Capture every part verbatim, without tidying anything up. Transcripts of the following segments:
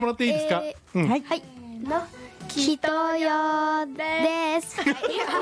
もらっていいですか？ えうん、 はいはいのきとよですちょっ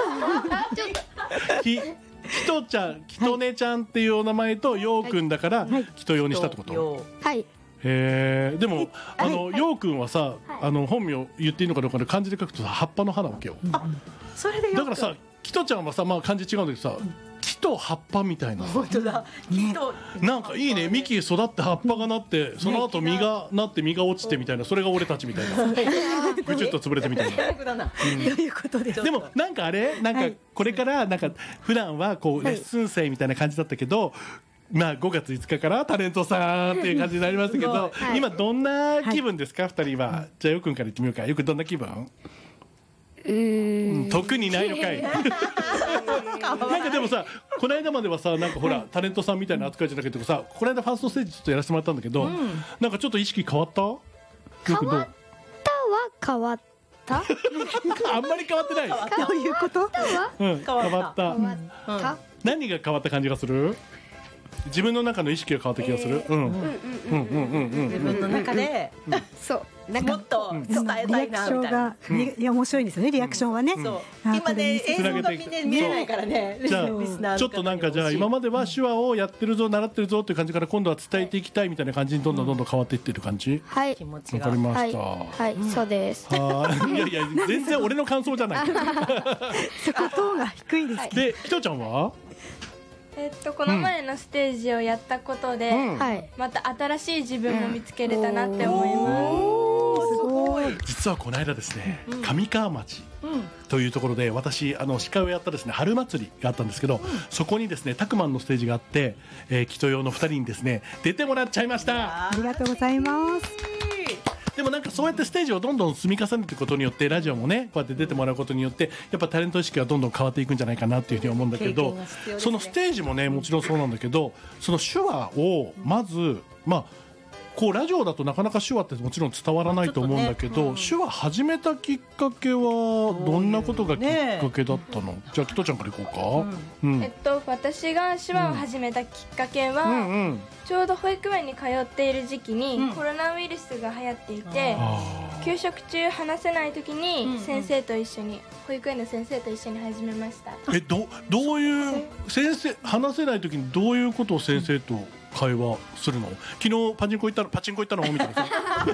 ききとちゃん、きとねちゃんっていうお名前とようくんだから、はい、きとよにしたってこと？ はいへえ。でもあの、 はい、 ようくんはさ、あの本名言っていいのかどうかで漢字で書くとさ葉っぱの葉なわけよ。 あ、それでだからさ、きとちゃんはさ、まあ漢字違うんだけどさ、木と葉っぱみたいな。 本当だ。木となんかいいね。幹育って葉っぱがなって、その後実がなって実が落ちてみたいな、それが俺たちみたいな。ぐちゅっと潰れてみたいな。 どういうことでしょう。 でもなんかあれ、なんかこれからなんか普段はこうレッスン生みたいな感じだったけど。まあごがついつかからタレントさんっていう感じになりましたけど、はい、今どんな気分ですか、はい、ふたりは。じゃあよくんから言ってみようか。よくどんな気分？ うーん、 特にないのかい。なんかでもさ、この間まではさ、なんかほら、はい、タレントさんみたいな扱いじゃなくてさ、この間ファーストステージちょっとやらせてもらったんだけど、うん、なんかちょっと意識変わった？ 変わったは変わったあんまり変わってない。 どういうこと？ うん、変わった。 変わった。 何が変わった感じがする？自分の中の意識が変わった気がする。うんうんうんうんうん。 自分の中で、 そうもっと伝えたいなみたいな。 いや面白いですよね、リアクションはね。 今ね映像が見えないからね。 じゃあちょっとなんかじゃあ今までは手話をやってるぞ習ってるぞっていう感じから今度は伝えていきたいみたいな感じにどんどんどんどん変わっていってる感じ。 はい。 わかりました。 はいそうです。 いやいや全然俺の感想じゃない。 そことが低いです。 できとちゃんは？ えっとこの前のステージをやったことで、うん、また新しい自分を見つけれたなって思います。 すごい。 実はこの間ですね、うん、上川町というところで私あの司会をやったですね春祭りがあったんですけど、うん、そこにですねタクマンのステージがあって、えー、きとよのふたりにですね出てもらっちゃいました。 ありがとうございます。 でもなんかそうやってステージをどんどん積み重ねていくことによってラジオもねこうやって出てもらうことによってやっぱタレント意識がどんどん変わっていくんじゃないかなっていうふうに思うんだけど、ね、そのステージもねもちろんそうなんだけどその手話をまずまあこうラジオだとなかなか手話ってもちろん伝わらないと思うんだけど、ねうん、手話始めたきっかけはどんなことがきっかけだったの？ね、じゃあきとちゃんからいこうか、 うんうん、えっと私が手話を始めたきっかけは、うんうん、ちょうど保育園に通っている時期に、うん、コロナウイルスが流行っていて、うん、給食中話せない時に先生と一緒に、うんうん、保育園の先生と一緒に始めました。 えどどういう先生話せない時にどういうことを先生と会話するの？昨日パチンコ行ったのパチンコ行ったのみたいな。いや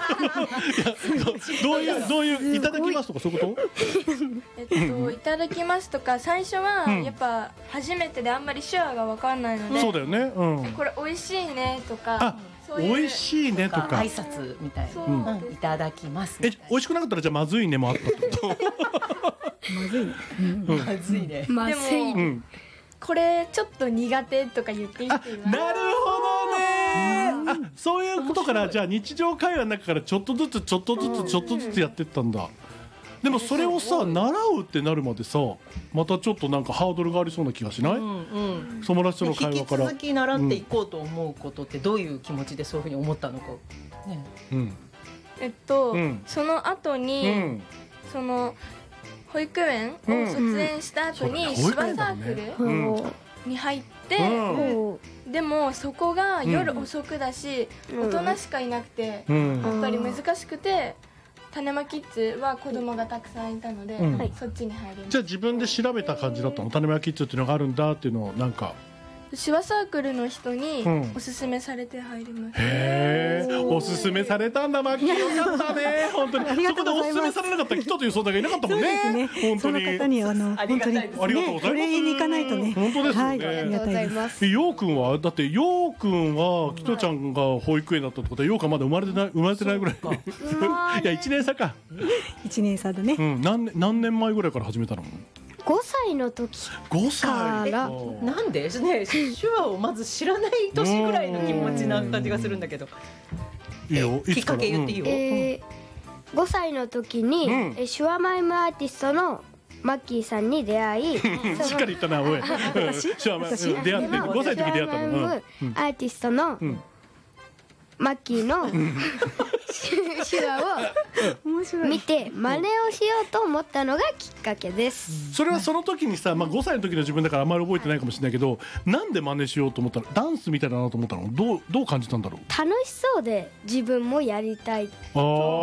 どういうどういういただきますとかそういうこと？ えっといただきますとか最初はやっぱ初めてであんまり手話が分かんないので、 そうだよね。うん。 これ美味しいねとか。 あ、美味しいねとか挨拶みたいな、いただきます。 え、美味しくなかったらじゃあまずいねもあったってこと？ まずいね。 まずいね。 まずいね。これちょっと苦手とか言っていいって言われる。 なるほどね。あ、そういうことからじゃあ日常会話の中からちょっとずつちょっとずつちょっとずつやってったんだ。でもそれをさ習うってなるまでさまたちょっとなんかハードルがありそうな気がしない？うんうん、友達との会話から引き続き習っていこうと思うことってどういう気持ちでそういうふうに思ったのか、ねうん、 えっと、うん、その後に、うん、その保育園を卒園した後に手話サークルに入って、うん、でもそこが夜遅くだし、うん、大人しかいなくて、うん、やっぱり難しくて種まキッズは子供がたくさんいたので、うん、そっちに入りました。 じゃあ自分で調べた感じだったの？種まキッズっていうのがあるんだっていうのをなんか手話サークルの人におすすめされて入りました。 うん、へー、おすすめされたんだマッキー、よかったね本当に。そこでおすすめされなかった人という相談がいなかったもんね。 そうですね。本当にその方にあの本当にありがとうございます。 お礼に行かないとね。 本当ですよね。 はい、ありがたいです。 ようくんはだようくんはきとちゃんが保育園だったってことはようくんまだ生まれてない生まれてないぐらい。いやいちねん差か。 いちねん差だね。 うん、何何年前ぐらいから始めたの？ ごさいの時ごさいからなんで、ね、手話をまず知らない年ぐらいの気持ちな感じがするんだけど、 いいよ、 きっかけ言っていいよ。 うんえー、ごさいの時に、うん、手話マイムアーティストのマッキーさんに出会いしっかり言ったなおい。 私手話マイム出会ってごさいの時出会ったの、うん、 アーティストの、うんマッキーの手話を見て真似をしようと思ったのがきっかけです。 それはその時にさ、まあ、ごさいの時の自分だからあんまり覚えてないかもしれないけど、なんで真似しようと思ったの？ダンスみたいだなと思ったの？どうどう感じたんだろう？ 楽しそうで自分もやりたい。 あー